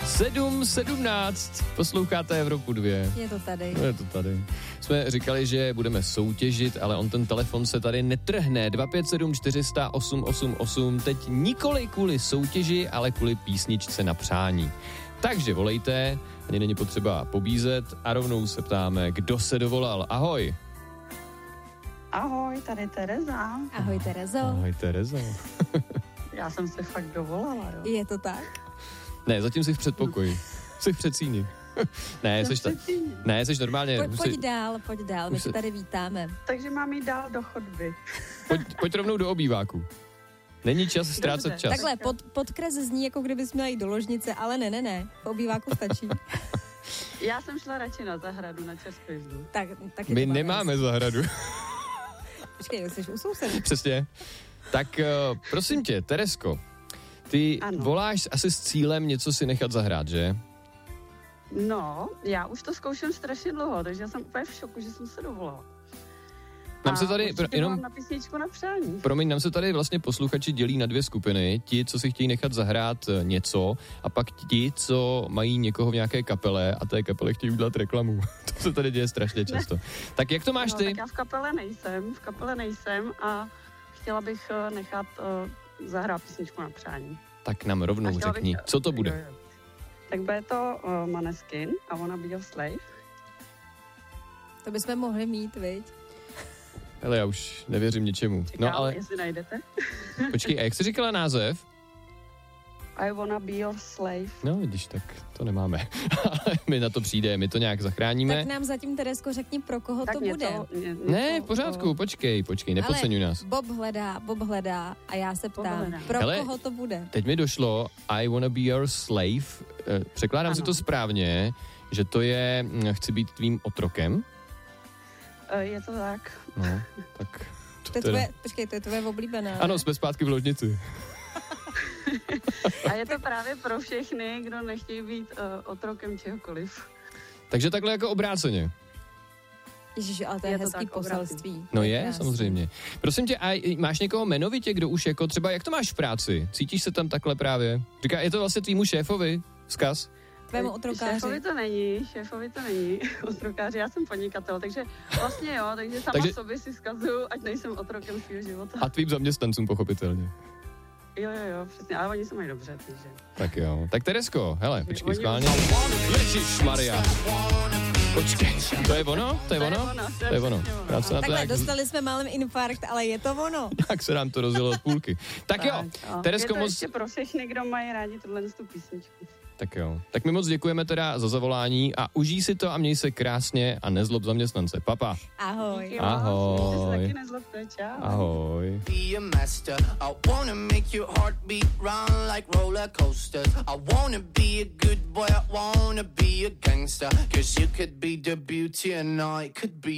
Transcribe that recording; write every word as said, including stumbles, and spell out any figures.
sedm sedmnáct, posloucháte Evropu dvě. Je to tady. No, je to tady. Jsme říkali, že budeme soutěžit, ale on ten telefon se tady netrhne. dva pět sedm čtyři sta osm osm osm, teď nikoli kvůli soutěži, ale kvůli písničce na přání. Takže volejte, ani není potřeba pobízet a rovnou se ptáme, kdo se dovolal. Ahoj. Ahoj, tady Tereza. Ahoj Terezo. Ahoj Terezo. Já jsem se fakt dovolala, jo. Je to tak? Ne, zatím jsi v předpokoji. Jsi v předsíni. ne, jsi ta... ne, jsi normálně... Pojď, musí... pojď dál, pojď dál, my Musí... se tady vítáme. Takže mám jít dál do chodby. Pojď, pojď rovnou do obýváku. Není čas ztrácet Dobře. čas. Takhle, pod, podkres zní, jako kdybys měla jít do ložnice, ale ne, ne, ne, v obýváku stačí. Já jsem šla radši na zahradu, na čerstvý vzduch. Tak, tak My nemáme zahradu. Počkej, jsi u sousedů. Přesně. Tak uh, prosím tě, Teresko, ty ano. voláš asi s cílem něco si nechat zahrát, že? No, já už to zkouším strašně dlouho, takže jsem úplně v šoku, že jsem se dovolala. Nám se tady, pro, jenom, na písničku na přání. Promiň, nám se tady vlastně posluchači dělí na dvě skupiny. Ti, co si chtějí nechat zahrát něco, a pak ti, co mají někoho v nějaké kapele a té kapele chtějí udělat reklamu. To se tady děje strašně často. Ne. Tak jak to máš no, ty? Tak já v kapele nejsem, v kapele nejsem a chtěla bych nechat uh, zahrát písničku na přání. Tak nám rovnou řekni, bych, co to bude? Jo, jo. Tak bude to uh, Maneskin a Wanna Be Your Slave. To bychom mohli mít, viď? Hele, já už nevěřím ničemu. Čekám, no ale... jestli najdete. Počkej, a jak jsi říkala název? I wanna be your slave. No, vidíš, tak to nemáme. Ale my na to přijde, my to nějak zachráníme. Tak nám zatím, Teresko, řekni, pro koho tak to bude. To, mě, mě ne, to, v pořádku, to... počkej, počkej, nepodceňuj nás. Bob hledá, Bob hledá a já se ptám, pro Hele, koho to bude? Teď mi došlo I wanna be your slave. Překládám ano. si to správně, že to je chci být tvým otrokem. Je to tak. No, tak to, to je tvoje, počkej, to je tvoje oblíbené. Ano, jsme zpátky v ložnici. A je to právě pro všechny, kdo nechtějí být uh, otrokem čehokoliv. Takže takhle jako obráceně. Ježiš, ale to je, je hezký to poselství. No je, krásný. samozřejmě. Prosím tě, a máš někoho jmenovitě, kdo už jako třeba, jak to máš v práci? Cítíš se tam takhle právě? Říká, je to vlastně tvýmu šéfovi vzkaz? Tvému otrokáři. Šéfovi to není, šéfovi to není, otrokáři, já jsem podnikatel, takže vlastně jo, takže sama takže... sobě si vzkazuju, ať nejsem otrokem svého života. A tvým zaměstnancům pochopitelně. Jo, jo, jo, přesně, ale oni se mají dobře, takže. Tak jo, tak Teresko, hele, počkej schválně. Ježišmarja. Počkej, to je ono? To je ono? To je ono. Já se na to Takhle, jak... dostali jsme málem infarkt, ale je to ono. Jak se nám to rozjelo od půlky. Tak, tak jo, jo. Teresko, je to moc... ještě pro všechny, kdo mají rádi tuhle tu písničku. Tak jo, tak my moc děkujeme teda za zavolání a užij si to a měj se krásně a nezlob zaměstnance. Papa. Ahoj. Díky, ahoj. Taky nezlobte, čau. Ahoj. Be a good boy, I wanna be a gangster, 'cause you could be the beauty and I could be